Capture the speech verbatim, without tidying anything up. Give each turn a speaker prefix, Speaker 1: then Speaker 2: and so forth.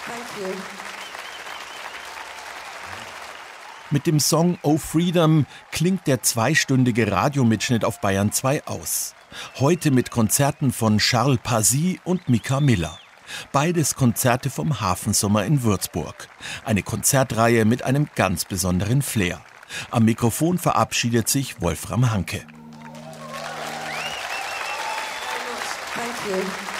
Speaker 1: Thank you.
Speaker 2: Mit dem Song Oh Freedom klingt der zweistündige Radiomitschnitt auf Bayern zwei aus. Heute mit Konzerten von Charles Pasy und Mika Miller. Beides Konzerte vom Hafensommer in Würzburg. Eine Konzertreihe mit einem ganz besonderen Flair. Am Mikrofon verabschiedet sich Wolfram Hanke.
Speaker 1: Thank you.